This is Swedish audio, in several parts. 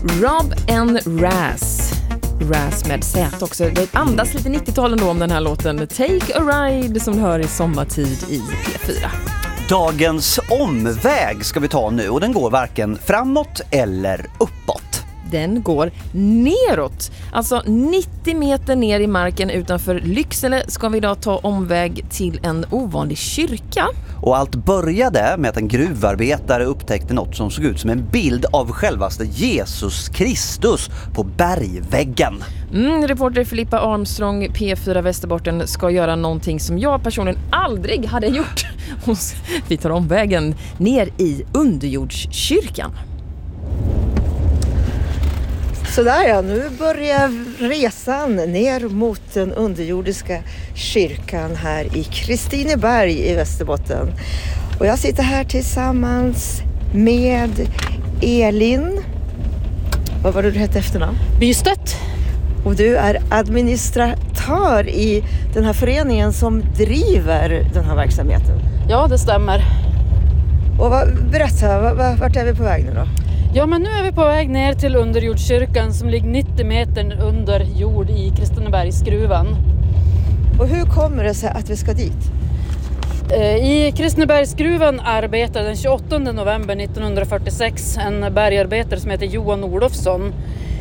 Rob and Raz. Raz med Z också. Det andas lite 90-tal ändå om den här låten. Take a ride som du hör i sommartid i P4. Dagens omväg ska vi ta nu och den går varken framåt eller uppåt. Den går neråt. Alltså 90 meter ner i marken utanför Lycksele ska vi idag ta omväg till en ovanlig kyrka. Och allt började med att en gruvarbetare upptäckte något som såg ut som en bild av självaste Jesus Kristus på bergväggen. Reporter Filippa Armstrong, P4 Västerbotten, ska göra någonting som jag personligen aldrig hade gjort. Vi tar omvägen ner i underjordskyrkan. Sådär ja, nu börjar resan ner mot den underjordiska kyrkan här i Kristineberg i Västerbotten. Och jag sitter här tillsammans med Elin. Vad var det du hette efternamn? Bystedt. Och du är administratör i den här föreningen som driver den här verksamheten. Ja, det stämmer. Och berätta, vart är vi på väg nu då? Ja, men nu är vi på väg ner till underjordskyrkan som ligger 90 meter under jord i Kristinebergsgruvan. Och hur kommer det sig att vi ska dit? I Kristinebergsgruvan arbetar den 28 november 1946 en bergarbetare som heter Johan Olofsson.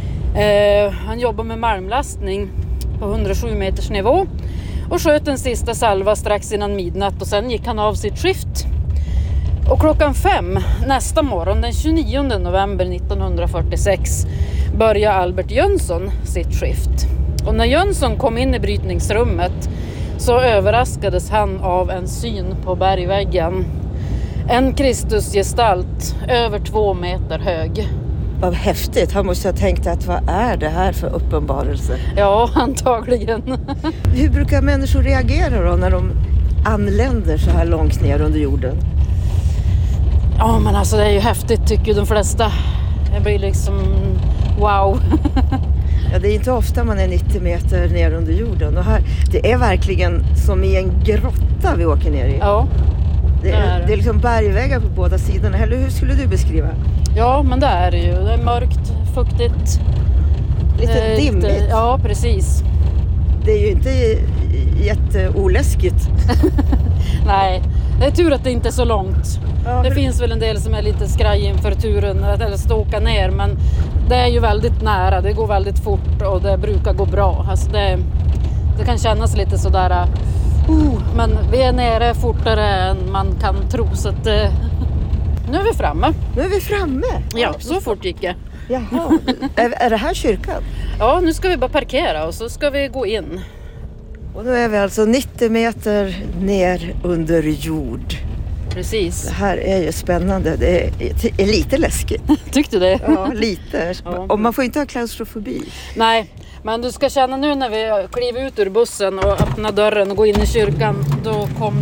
Han jobbar med malmlastning på 107 meters nivå och sköt den sista salva strax innan midnatt och sen gick han av sitt skift. Och klockan 5 nästa morgon den 29 november 1946 började Albert Jönsson sitt skift. Och när Jönsson kom in i brytningsrummet så överraskades han av en syn på bergväggen. En Kristusgestalt över 2 meter hög. Vad häftigt, han måste ha tänkt att vad är det här för uppenbarelse? Ja, antagligen. Hur brukar människor reagera då när de anländer så här långt ner under jorden? Ja, men alltså det är ju häftigt tycker de flesta. Det blir liksom wow. Ja, det är inte ofta man är 90 meter ner under jorden. Och här, det är verkligen som i en grotta vi åker ner i. Ja, det är liksom bergväggar på båda sidorna. Eller hur skulle du beskriva? Ja, men det är det ju. Det är mörkt, fuktigt. Lite dimmigt. Ja, precis. Det är ju inte jätteoläskigt. Nej, det är tur att det inte är så långt. Ja, det finns väl en del som är lite skraj inför turen eller ska åka ner, men det är ju väldigt nära, det går väldigt fort och det brukar gå bra. Alltså det kan kännas lite sådär, men vi är nere fortare än man kan tro, så att nu är vi framme. Nu är vi framme? Ja, så fort gick det. Jaha, är det här kyrkan? Ja, nu ska vi bara parkera och så ska vi gå in. Och nu är vi alltså 90 meter ner under jord. Precis. Det här är ju spännande. Det är lite läskigt. Tyckte du det? Ja, lite. Ja. Och man får inte ha klaustrofobi. Nej, men du ska känna nu när vi kliver ut ur bussen och öppnar dörren och går in i kyrkan, då kom